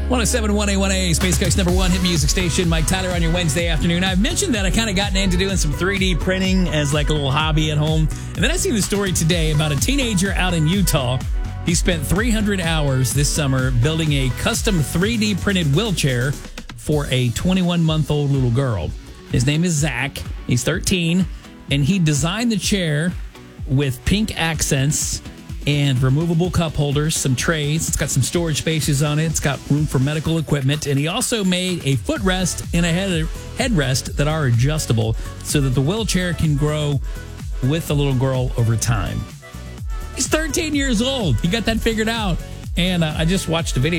107.1 A1A, Space Coast number one hit music station. Mike Tyler on your Wednesday afternoon. I've mentioned that I kind of gotten into doing some 3D printing as like a little hobby at home. And then I see the story today about a teenager out in Utah. He spent 300 hours this summer building a custom 3D printed wheelchair for a 21-month-old little girl. His name is Zach. He's 13, and he designed the chair with pink accents and removable cup holders, some trays. It's got some storage spaces on it. It's got room for medical equipment. And he also made a footrest and a headrest that are adjustable so that the wheelchair can grow with the little girl over time. He's 13 years old. He got that figured out. And I just watched a video.